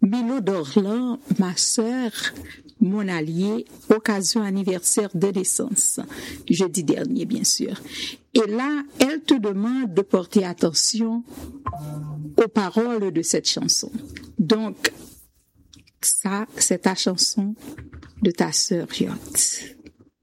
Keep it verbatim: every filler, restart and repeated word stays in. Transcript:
Milo Dorlan, ma sœur, mon allié, occasion anniversaire de naissance, jeudi dernier bien sûr. Et là, elle te demande de porter attention aux paroles de cette chanson. Donc, ça, c'est ta chanson de ta sœur Yot.